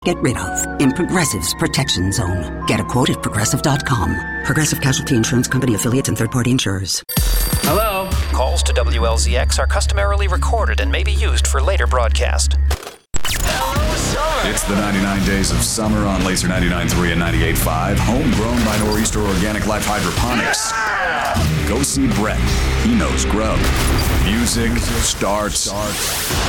get rid of in Progressive's Protection Zone. Get a quote at Progressive.com. Progressive Casualty Insurance Company, affiliates, and third-party insurers. Hello? Calls to WLZX are customarily recorded and may be used for later broadcast. It's the 99 Days of Summer on Laser 99.3 and 98.5. Homegrown by Nor'easter Organic Life Hydroponics. Go see Brett. He knows grub. Music starts